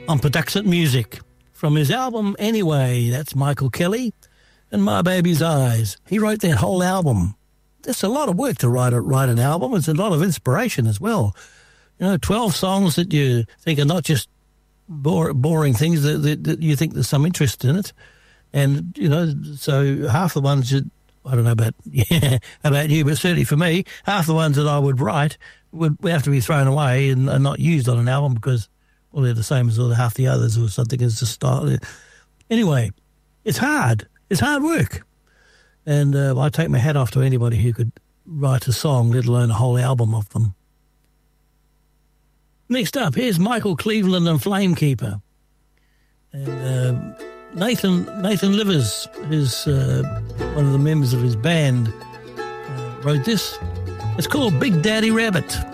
on Production Music. From his album Anyway, that's Michael Kelly and My Baby's Eyes. He wrote that whole album. It's a lot of work to write an album. It's a lot of inspiration as well. 12 songs that you think are not just boring things, that you think there's some interest in it. And, so half the ones that, I don't know about you, but certainly for me, half the ones that I would write would have to be thrown away and not used on an album because, well, they're the same as half the others or something as the style. Anyway, it's hard. It's hard work. And I take my hat off to anybody who could write a song, let alone a whole album of them. Next up, here's Michael Cleveland and Flamekeeper. And Nathan Livers, who's one of the members of his band, wrote this. It's called Big Daddy Rabbit.